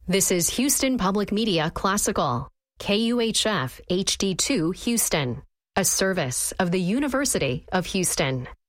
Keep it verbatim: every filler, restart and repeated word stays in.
This is Houston Public Media Classical, K U H F H D two Houston, a service of the University of Houston.